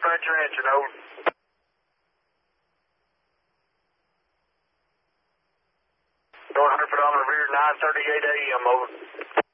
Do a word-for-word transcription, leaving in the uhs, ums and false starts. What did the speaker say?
Frencher answer, over. North Hereford on the rear, nine thirty-eight A M, over.